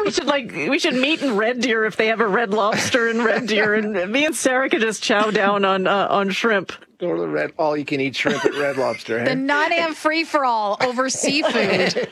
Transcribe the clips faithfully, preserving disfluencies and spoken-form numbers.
we should like we should meet in Red Deer if they have a Red Lobster in Red Deer, and me and Sarah could just chow down on uh, on shrimp. Go to the red, all you can eat shrimp at Red Lobster. The nine a.m. free for all over seafood.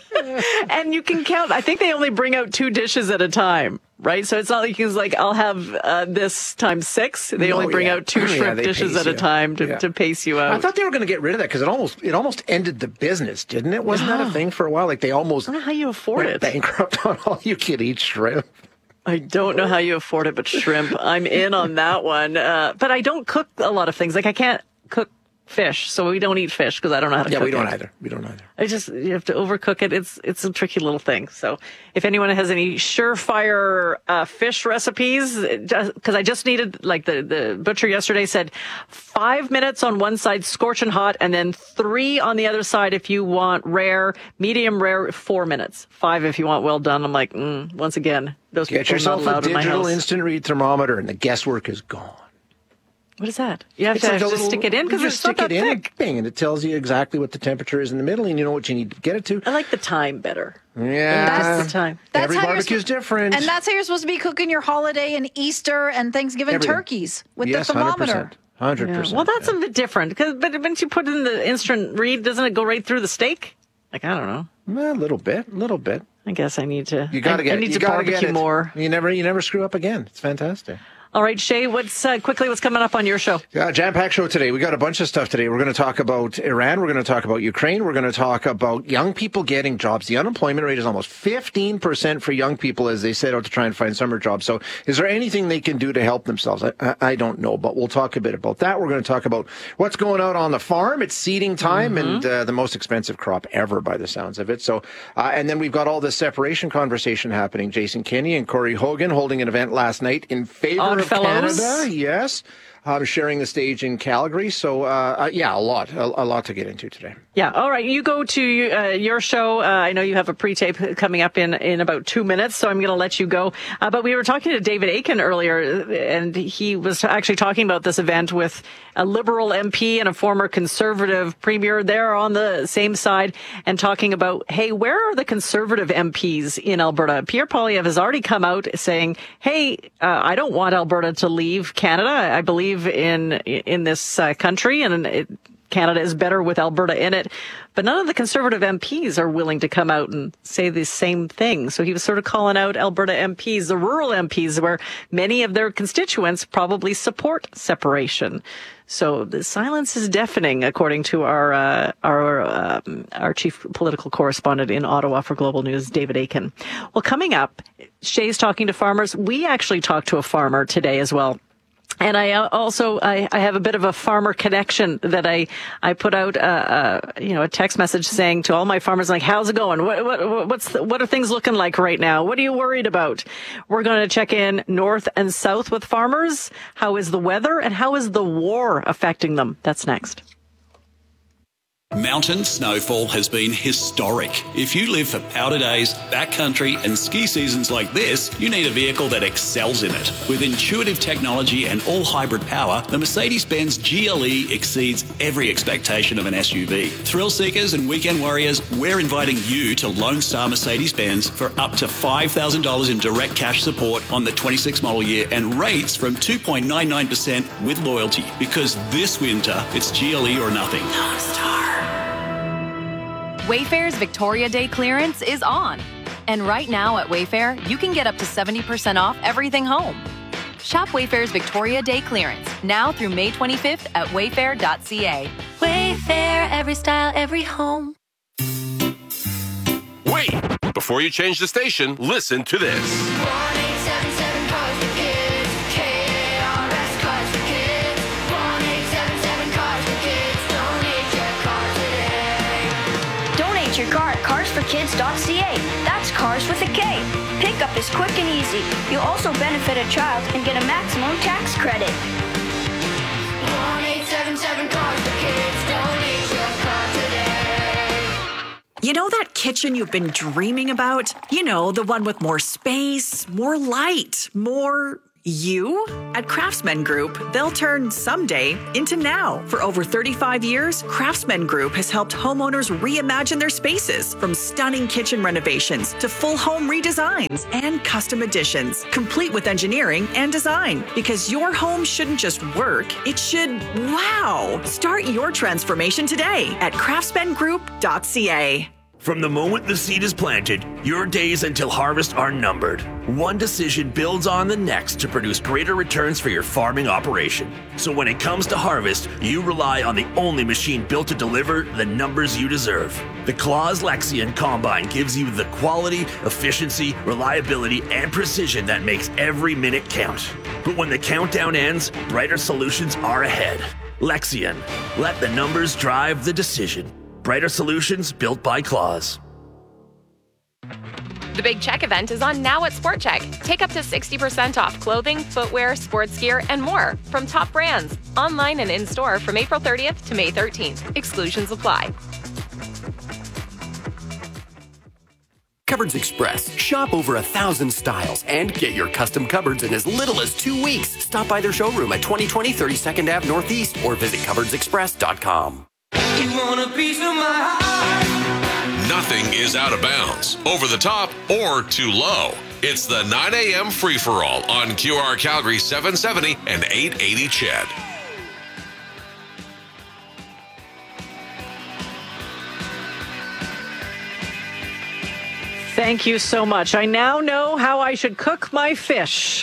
And you can count. I think they only bring out two dishes at a time, right? So it's not like it's like I'll have uh, this times six. They No, only bring yeah. out two Yeah, shrimp they dishes pace at a you. time to, Yeah. to pace you out. I thought they were going to get rid of that because it almost it almost ended the business, didn't it? Wasn't that a thing for a while? Like they almost I don't know how you afford went it. bankrupt on all you can eat shrimp. I don't know how you afford it, but shrimp. I'm in on that one. Uh, but I don't cook a lot of things. Like I can't cook fish, so we don't eat fish because I don't know how to Yeah, cook we don't it. either. We don't either. I just, you have to overcook it. It's it's a tricky little thing. So if anyone has any surefire uh, fish recipes, because I just needed, like the, the butcher yesterday said, five minutes on one side, scorching hot, and then three on the other side if you want rare, medium rare, four minutes. Five if you want well done. I'm like, mm, once again, those Get people are yourself not a allowed in my digital house. instant read thermometer, and the guesswork is gone. What is that? You have It's to like a just little- stick it in because you it's just not stick that it in, thick. and bing, and it tells you exactly what the temperature is in the middle, and you know what you need to get it to. I like the time better. Yeah, That's the time. That's every how you're barbecue's spo- different. And that's how you're supposed to be cooking your holiday and Easter and Thanksgiving Everything. turkeys with yes, the thermometer. one hundred Yeah. percent. Well, that's a bit different. Cause, but once you put it in the instant read, doesn't it go right through the steak? Like, I don't know. a little bit, a little bit. I guess I need to. You got to I, get. I need you to gotta barbecue get it. more. You never, you never screw up again. It's fantastic. All right, Shay. What's uh, quickly? What's coming up on your show? Yeah, jam-packed show today. We got a bunch of stuff today. We're going to talk about Iran. We're going to talk about Ukraine. We're going to talk about young people getting jobs. The unemployment rate is almost fifteen percent for young people as they set out to try and find summer jobs. So is there anything they can do to help themselves? I, I, I don't know, but we'll talk a bit about that. We're going to talk about what's going out on the farm. It's seeding time mm-hmm. and uh, the most expensive crop ever by the sounds of it. So, uh, and then we've got all this separation conversation happening. Jason Kenney and Corey Hogan holding an event last night in favor Odd of Fellows. Canada. Yes, um, sharing the stage in Calgary. So, uh, uh, yeah, a lot, a, a lot to get into today. Yeah. All right. You go to uh, your show. Uh, I know you have a pre-tape coming up in, in about two minutes, so I'm going to let you go. Uh, but we were talking to David Aiken earlier, and he was actually talking about this event with a Liberal M P and a former Conservative Premier. They're on the same side and talking about, hey, where are the Conservative M Ps in Alberta? Pierre Poilievre has already come out saying, hey, uh, I don't want Alberta to leave Canada. I believe in in this uh, country, and it, Canada is better with Alberta in it. But none of the Conservative M Ps are willing to come out and say the same thing. So he was sort of calling out Alberta M Ps, the rural M Ps, where many of their constituents probably support separation. So the silence is deafening, according to our uh, our um, our chief political correspondent in Ottawa for Global News, David Aiken. Well, coming up, Shay's talking to farmers. We actually talked to a farmer today as well. And I also, I, I have a bit of a farmer connection that I, I put out, uh, uh, you know, a text message saying to all my farmers, like, how's it going? What, what, what's, the, what are things looking like right now? What are you worried about? We're going to check in north and south with farmers. How is the weather and how is the war affecting them? That's next. Mountain snowfall has been historic. If you live for powder days, backcountry and ski seasons like this, you need a vehicle that excels in it. With intuitive technology and all hybrid power, the Mercedes-Benz G L E exceeds every expectation of an S U V. Thrill seekers and weekend warriors, we're inviting you to Lone Star Mercedes-Benz for up to five thousand dollars in direct cash support on the twenty-six model year and rates from two point nine nine percent with loyalty. Because this winter, it's G L E or nothing. Lone Star. Wayfair's Victoria Day clearance is on. And right now at Wayfair, you can get up to seventy percent off everything home. Shop Wayfair's Victoria Day clearance now through May twenty-fifth at wayfair dot c a. Wayfair, every style, every home. Wait! Before you change the station, listen to this. one eight seven seven cars for kids. K A R S Cars for Kids. one eight seven seven cars for kids. Donate your car today. Donate your car at cars for kids dot c a. That's cars with a K. Pickup is quick and easy. You'll also benefit a child and get a maximum tax credit. one eight seven seven cars for kids. Donate your car today. You know that kitchen you've been dreaming about? You know, the one with more space, more light, more You? At Craftsman Group, they'll turn someday into now. For over thirty-five years, Craftsman Group has helped homeowners reimagine their spaces, from stunning kitchen renovations to full home redesigns and custom additions, complete with engineering and design. Because your home shouldn't just work, it should wow. Start your transformation today at craftsman group dot c a. From the moment the seed is planted, your days until harvest are numbered. One decision builds on the next to produce greater returns for your farming operation. So when it comes to harvest, you rely on the only machine built to deliver the numbers you deserve. The Claas Lexion Combine gives you the quality, efficiency, reliability, and precision that makes every minute count. But when the countdown ends, brighter solutions are ahead. Lexion. Let the numbers drive the decision. Brighter solutions built by Claas. The Big Check event is on now at Sport Check. Take up to sixty percent off clothing, footwear, sports gear, and more from top brands. Online and in-store from April thirtieth to May thirteenth. Exclusions apply. Cupboards Express. Shop over a thousand styles and get your custom cupboards in as little as two weeks. Stop by their showroom at twenty twenty thirty-second Avenue Northeast or visit cupboards express dot com. You want a piece of my heart? Nothing is out of bounds, over the top, or too low. It's the nine a.m. free-for-all on Q R Calgary seven seventy and eight eighty C H E D. Thank you so much. I now know how I should cook my fish.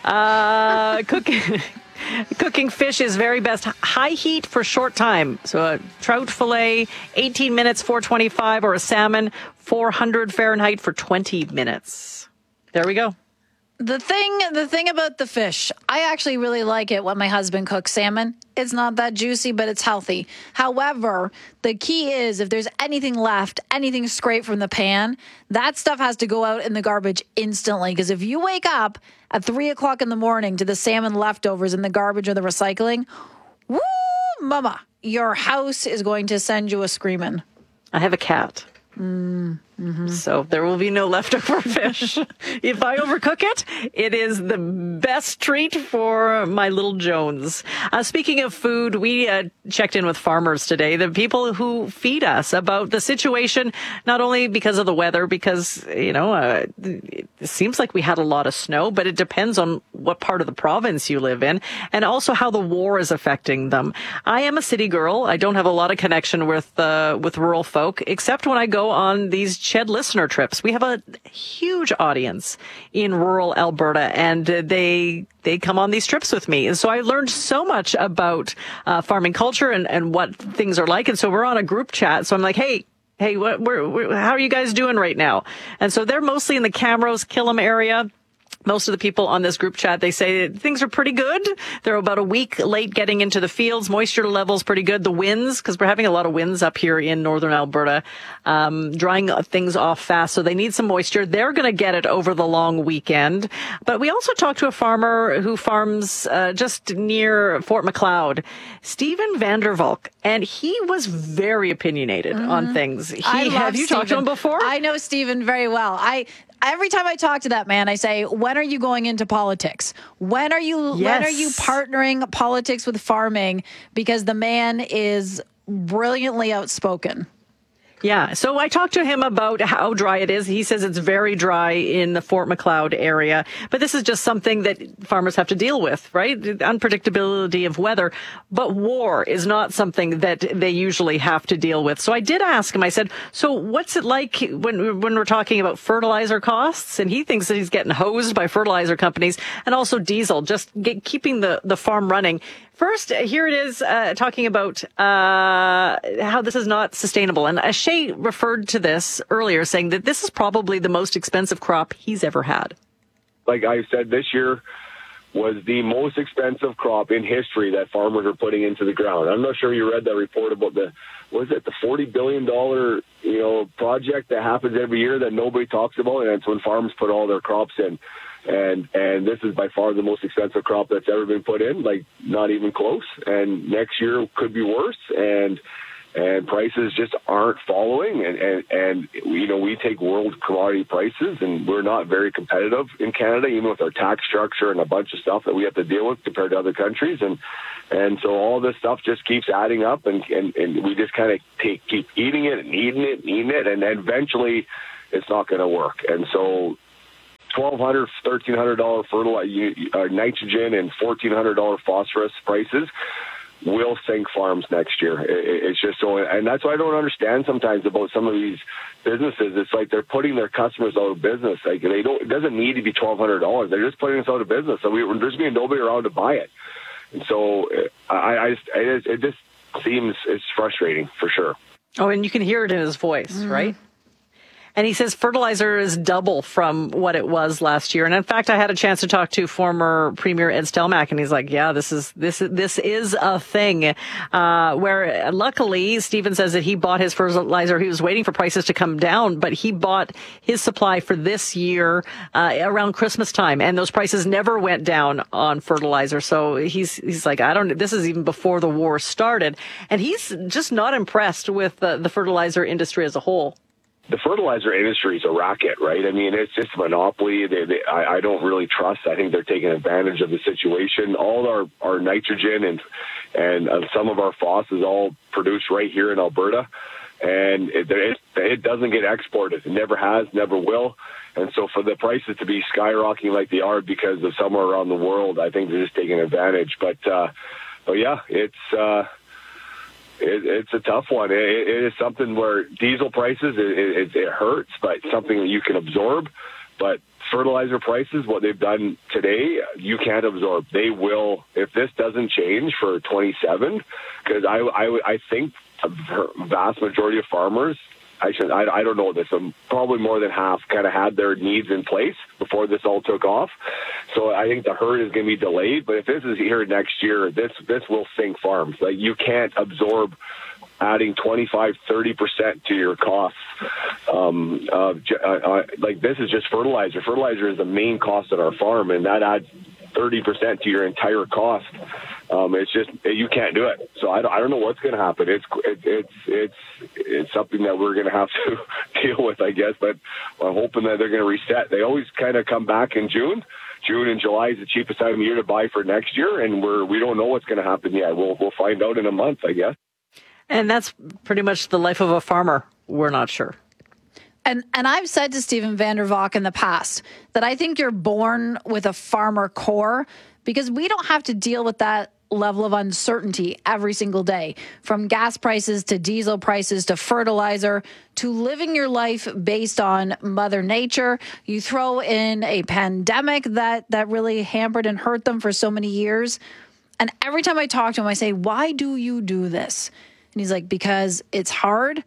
Uh, cooking... Cooking fish is very best high heat for short time. So a trout fillet, eighteen minutes, four twenty-five, or a salmon, four hundred Fahrenheit for twenty minutes. There we go. The thing, the thing about the fish, I actually really like it when my husband cooks salmon. It's not that juicy, but it's healthy. However, the key is if there's anything left, anything scraped from the pan, that stuff has to go out in the garbage instantly. Because if you wake up at three o'clock in the morning to the salmon leftovers in the garbage or the recycling, woo, mama, your house is going to send you a screaming. I have a cat. Mm, mm-hmm. So there will be no leftover fish. If I overcook it, it is the best treat for my little Jones. Uh, speaking of food, we uh, checked in with farmers today, the people who feed us, about the situation, not only because of the weather, because, you know, uh, it seems like we had a lot of snow, but it depends on what part of the province you live in, and also how the war is affecting them. I am a city girl. I don't have a lot of connection with uh, with rural folk, except when I go on these C H E D listener trips. We have a huge audience in rural Alberta, and they they come on these trips with me. And so I learned so much about uh, farming culture and, and what things are like. And so we're on a group chat. So I'm like, hey, hey, what, we're, we're, how are you guys doing right now? And so they're mostly in the Camrose, Killam area. Most of the people on this group chat, they say things are pretty good. They're about a week late getting into the fields. Moisture levels pretty good. The winds, because we're having a lot of winds up here in northern Alberta, um, drying things off fast. So they need some moisture. They're going to get it over the long weekend. But we also talked to a farmer who farms uh, just near Fort Macleod, Stephen Vandervalk, and he was very opinionated mm-hmm. on things. He, I love have you Stephen. talked to him before? I know Stephen very well. I Every time I talk to that man, I say, when are you going into politics? When are you yes. when are you partnering politics with farming? Because the man is brilliantly outspoken. Yeah. So I talked to him about how dry it is. He says it's very dry in the Fort Macleod area, but this is just something that farmers have to deal with, right? The unpredictability of weather. But war is not something that they usually have to deal with. So I did ask him, I said, so what's it like when, when we're talking about fertilizer costs? And he thinks that he's getting hosed by fertilizer companies and also diesel, just get, keeping the, the farm running. First, here it is uh, talking about uh, how this is not sustainable. And Ashay referred to this earlier, saying that this is probably the most expensive crop he's ever had. Like I said, this year was the most expensive crop in history that farmers are putting into the ground. I'm not sure you read that report about the, what is it, the forty billion dollars you know, project that happens every year that nobody talks about, and it's when farmers put all their crops in. And and this is by far the most expensive crop that's ever been put in, like not even close. And next year could be worse. And and prices just aren't following. And, and, and, you know, we take world commodity prices, and we're not very competitive in Canada, even with our tax structure and a bunch of stuff that we have to deal with compared to other countries. And and so all this stuff just keeps adding up, and, and, and we just kind of take keep eating it and eating it and eating it, and eventually it's not going to work. And so twelve hundred dollars, thirteen hundred dollars fertilizer, uh, nitrogen, and fourteen hundred dollars phosphorus prices will sink farms next year. It's just so, and that's what I don't understand sometimes about some of these businesses. It's like they're putting their customers out of business. Like they don't, it doesn't need to be twelve hundred dollars. They're just putting us out of business. So we, there's going to be nobody around to buy it. And so I, I just, it just seems, it's frustrating for sure. Oh, and you can hear it in his voice, mm-hmm. right? And he says fertilizer is double from what it was last year. And in fact, I had a chance to talk to former Premier Ed Stelmach, and he's like, yeah, this is, this is, this is a thing. Uh, where luckily, Stephen says that he bought his fertilizer. He was waiting for prices to come down, but he bought his supply for this year, uh, around Christmas time. And those prices never went down on fertilizer. So he's, he's like, I don't, this is even before the war started. And he's just not impressed with the, the fertilizer industry as a whole. The fertilizer industry is a racket, right? I mean, it's just a monopoly. They, they, I, I don't really trust. I think they're taking advantage of the situation. All our, our nitrogen and and uh, some of our phos is all produced right here in Alberta, and it, it, it doesn't get exported. It never has, never will. And so for the prices to be skyrocketing like they are because of somewhere around the world, I think they're just taking advantage. But, uh, but yeah, it's... Uh, It, it's a tough one. It, it is something where diesel prices, it, it, it hurts, but something that you can absorb. But fertilizer prices, what they've done today, you can't absorb. They will, if this doesn't change for twenty-seven, because I, I, I think a vast majority of farmers, I should, I, I don't know this, um, probably more than half kind of had their needs in place before this all took off. So I think the herd is going to be delayed. But if this is here next year, this this will sink farms. Like you can't absorb adding twenty-five, thirty percent to your costs. Um, uh, uh, like this is just fertilizer. Fertilizer is the main cost at our farm, and that adds thirty percent to your entire cost. Um, it's just, you can't do it. So I don't, I don't know what's going to happen. It's, it, it's, it's, it's something that we're going to have to deal with, I guess, but I'm hoping that they're going to reset. They always kind of come back in June. June and July is the cheapest time of year to buy for next year. And we're, we don't know what's going to happen yet. We'll, we'll find out in a month, I guess. And that's pretty much the life of a farmer. We're not sure. And and I've said to Stephen Vander Valk in the past that I think you're born with a farmer core because we don't have to deal with that level of uncertainty every single day, from gas prices to diesel prices to fertilizer to living your life based on Mother Nature. You throw in a pandemic that that really hampered and hurt them for so many years. And every time I talk to him, I say, why do you do this? And he's like, because it's hard,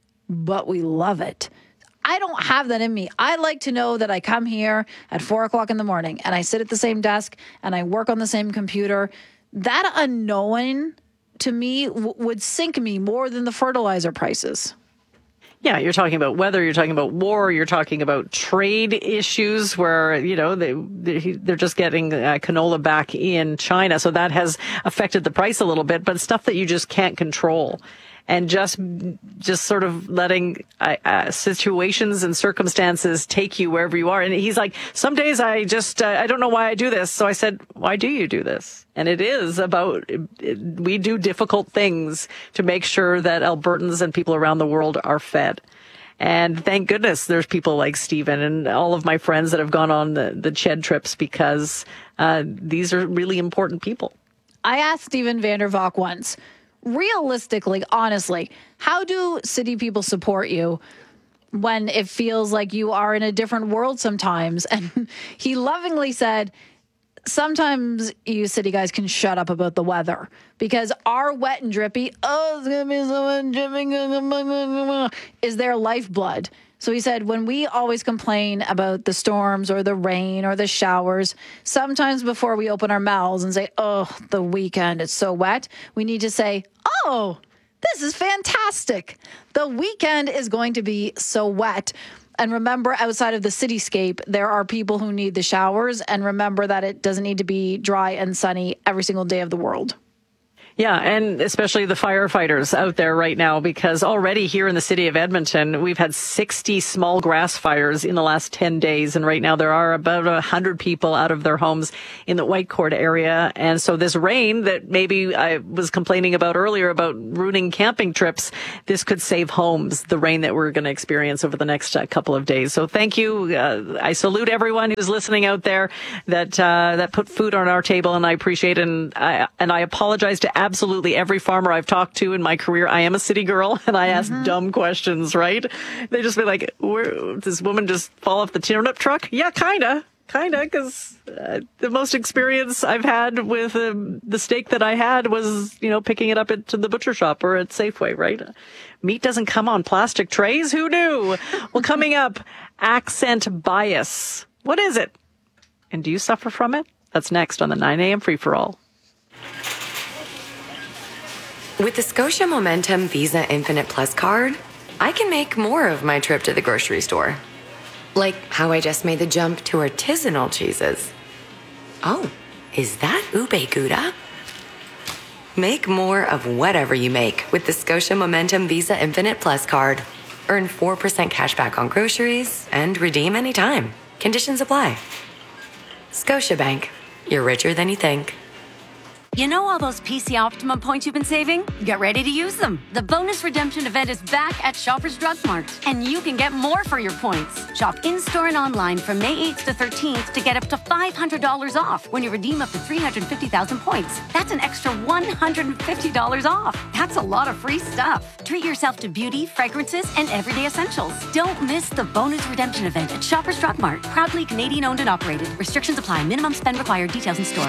but we love it. I don't have that in me. I like to know that I come here at four o'clock in the morning and I sit at the same desk and I work on the same computer. That unknown to me w- would sink me more than the fertilizer prices. Yeah, you're talking about weather, you're talking about war, you're talking about trade issues where, you know, they, they're just getting uh, canola back in China. So that has affected the price a little bit, but stuff that you just can't control. And just, just sort of letting uh, uh, situations and circumstances take you wherever you are. And he's like, some days I just, uh, I don't know why I do this. So I said, why do you do this? And it is about, it, we do difficult things to make sure that Albertans and people around the world are fed. And thank goodness there's people like Stephen and all of my friends that have gone on the, the Ched trips because uh, these are really important people. I asked Stephen Vander Valk once, realistically, honestly, how do city people support you when it feels like you are in a different world sometimes? And he lovingly said, sometimes you city guys can shut up about the weather because our wet and drippy, oh, it's going to be so wet and dripping, is their lifeblood. So he said, when we always complain about the storms or the rain or the showers, sometimes before we open our mouths and say, oh, the weekend, it's so wet, we need to say, oh, this is fantastic. The weekend is going to be so wet. And remember, outside of the cityscape, there are people who need the showers. And remember that it doesn't need to be dry and sunny every single day of the world. Yeah, and especially the firefighters out there right now, because already here in the city of Edmonton, we've had sixty small grass fires in the last ten days. And right now there are about one hundred people out of their homes in the Whitecourt area. And so this rain that maybe I was complaining about earlier about ruining camping trips, this could save homes, the rain that we're going to experience over the next uh, couple of days. So thank you. Uh, I salute everyone who's listening out there that uh, that put food on our table, and I appreciate it. And I, and I apologize to absolutely every farmer I've talked to in my career. I am a city girl, and I ask mm-hmm. dumb questions, right? They just be like, Where, did this woman just fall off the turnip truck? Yeah, kinda. Kinda, because uh, the most experience I've had with um, the steak that I had was, you know, picking it up at the butcher shop or at Safeway, right? Meat doesn't come on plastic trays. Who knew? Well, coming up, accent bias. What is it? And do you suffer from it? That's next on the nine a.m. Free-for-All. With the Scotia Momentum Visa Infinite Plus card, I can make more of my trip to the grocery store. Like how I just made the jump to artisanal cheeses. Oh, is that ube gouda? Make more of whatever you make with the Scotia Momentum Visa Infinite Plus card. Earn four percent cash back on groceries and redeem anytime. Conditions apply. Scotiabank. You're richer than you think. You know all those P C Optimum points you've been saving? Get ready to use them. The bonus redemption event is back at Shoppers Drug Mart, and you can get more for your points. Shop in-store and online from May eighth to thirteenth to get up to five hundred dollars off when you redeem up to three hundred fifty thousand points. That's an extra one hundred fifty dollars off. That's a lot of free stuff. Treat yourself to beauty, fragrances, and everyday essentials. Don't miss the bonus redemption event at Shoppers Drug Mart. Proudly Canadian owned and operated. Restrictions apply. Minimum spend required. Details in store.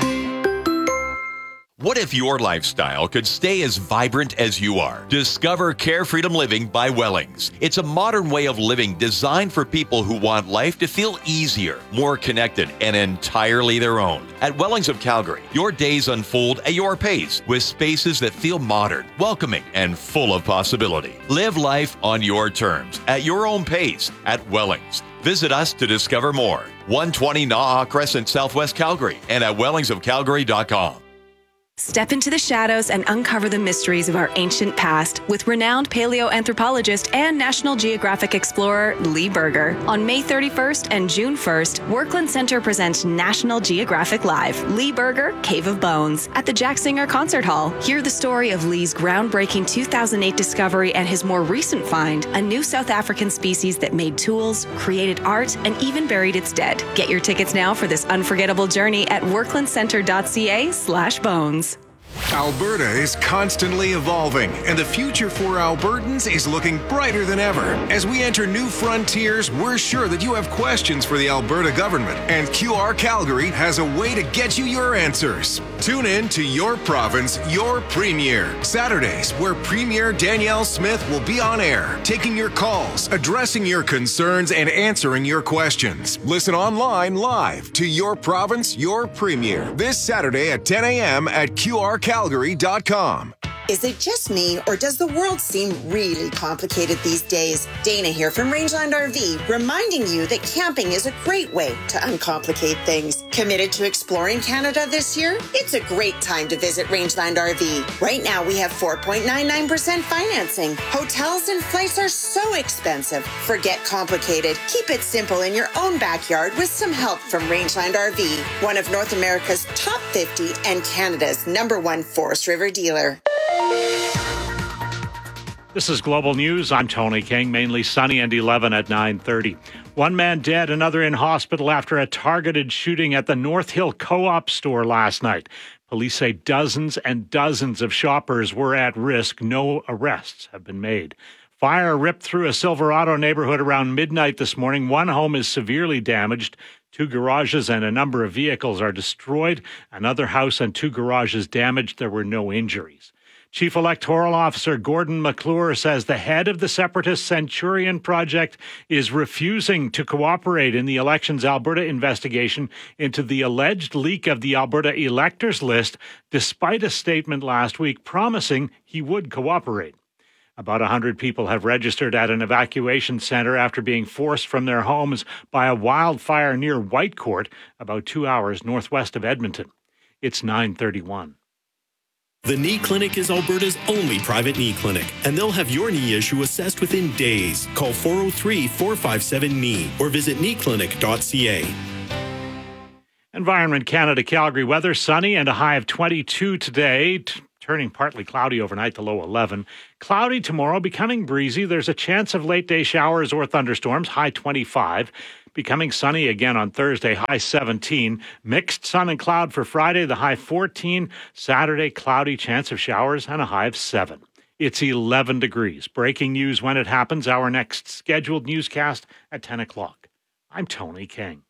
What if your lifestyle could stay as vibrant as you are? Discover Care Freedom Living by Wellings. It's a modern way of living designed for people who want life to feel easier, more connected, and entirely their own. At Wellings of Calgary, your days unfold at your pace with spaces that feel modern, welcoming, and full of possibility. Live life on your terms, at your own pace, at Wellings. Visit us to discover more. one twenty Naha Crescent, Southwest Calgary, and at wellings of calgary dot com. Step into the shadows and uncover the mysteries of our ancient past with renowned paleoanthropologist and National Geographic explorer Lee Berger. On May thirty-first and June first, Workland Center presents National Geographic Live, Lee Berger, Cave of Bones, at the Jack Singer Concert Hall. Hear the story of Lee's groundbreaking two thousand eight discovery and his more recent find, a new South African species that made tools, created art, and even buried its dead. Get your tickets now for this unforgettable journey at worklandcenter.ca slash bones. Alberta is constantly evolving, and the future for Albertans is looking brighter than ever. As we enter new frontiers, we're sure that you have questions for the Alberta government, and Q R Calgary has a way to get you your answers. Tune in to Your Province, Your Premier, Saturdays, where Premier Danielle Smith will be on air, taking your calls, addressing your concerns, and answering your questions. Listen online live to Your Province, Your Premier, this Saturday at ten a.m. at Q R calgary dot com. Is it just me, or does the world seem really complicated these days? Dana here from Rangeland R V, reminding you that camping is a great way to uncomplicate things. Committed to exploring Canada this year? It's a great time to visit Rangeland R V. Right now, we have four point nine nine percent financing. Hotels and flights are so expensive. Forget complicated. Keep it simple in your own backyard with some help from Rangeland R V, one of North America's top fifty and Canada's number one Forest River dealer. This is Global News. I'm Tony King. Mainly sunny and eleven at nine thirty. One man dead, another in hospital after a targeted shooting at the North Hill Co-op store last night. Police say dozens and dozens of shoppers were at risk. No arrests have been made. Fire ripped through a Silverado neighborhood around midnight this morning. One home is severely damaged. Two garages and a number of vehicles are destroyed. Another house and two garages damaged. There were no injuries. Chief Electoral Officer Gordon McClure says the head of the separatist Centurion Project is refusing to cooperate in the Elections Alberta investigation into the alleged leak of the Alberta electors list, despite a statement last week promising he would cooperate. About one hundred people have registered at an evacuation centre after being forced from their homes by a wildfire near Whitecourt, about two hours northwest of Edmonton. It's nine thirty-one. The Knee Clinic is Alberta's only private knee clinic, and they'll have your knee issue assessed within days. Call four oh three, four five seven, K N E E or visit knee clinic dot c a. Environment Canada Calgary weather, sunny and a high of twenty-two today, t- turning partly cloudy overnight to low eleven. Cloudy tomorrow, becoming breezy. There's a chance of late day showers or thunderstorms, high twenty-five. Becoming sunny again on Thursday, high seventeen. Mixed sun and cloud for Friday, the high fourteen. Saturday, cloudy, chance of showers and a high of seven. It's eleven degrees. Breaking news when it happens. Our next scheduled newscast at ten o'clock. I'm Tony King.